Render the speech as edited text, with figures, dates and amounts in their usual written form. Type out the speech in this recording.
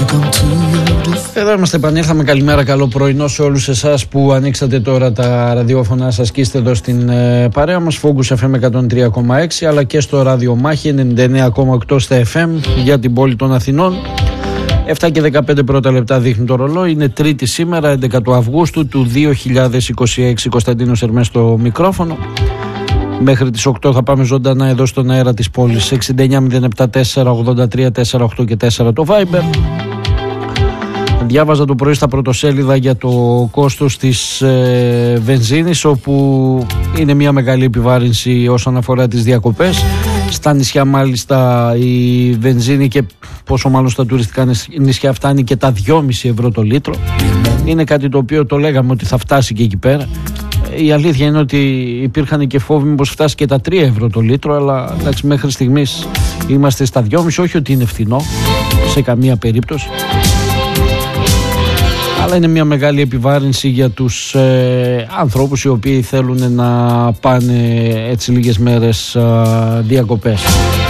Εδώ είμαστε, επανήλθαμε. Καλημέρα, καλό πρωινό σε όλους εσάς που ανοίξατε τώρα τα ραδιόφωνα σας και είστε εδώ στην παρέα μας. Focus FM 103,6 αλλά και στο ράδιο Μάχη 99,8 στα FM για την πόλη των Αθηνών. 7 και 15 πρώτα λεπτά δείχνει το ρολόι. Είναι Τρίτη σήμερα, 11 του Αυγούστου του 2026. Κωνσταντίνος Ερμές στο μικρόφωνο. Μέχρι τις 8 θα πάμε ζωντανά εδώ στον αέρα της πόλης. 69 074 83 48 και 4 το Viber. Διάβαζα το πρωί στα πρωτοσέλιδα για το κόστος της βενζίνης, όπου είναι μια μεγάλη επιβάρυνση όσον αφορά τις διακοπές. Στα νησιά μάλιστα η βενζίνη, και πόσο μάλλον στα τουριστικά νησιά, φτάνει και τα 2,5 ευρώ το λίτρο. Είναι κάτι το οποίο το λέγαμε ότι θα φτάσει και εκεί πέρα. Η αλήθεια είναι ότι υπήρχαν και φόβοι μήπως φτάσει και τα 3 ευρώ το λίτρο, αλλά εντάξει, μέχρι στιγμής είμαστε στα 2,5, όχι ότι είναι φθηνό σε καμία περίπτωση. Αλλά είναι μια μεγάλη επιβάρυνση για τους ανθρώπους οι οποίοι θέλουν να πάνε έτσι λίγες μέρες διακοπές.